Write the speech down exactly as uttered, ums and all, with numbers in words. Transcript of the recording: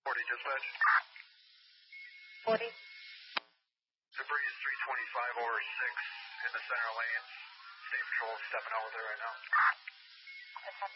forty dispatch. forty. Debris is three twenty-five over six in the center lanes. State patrol is stepping over there right now.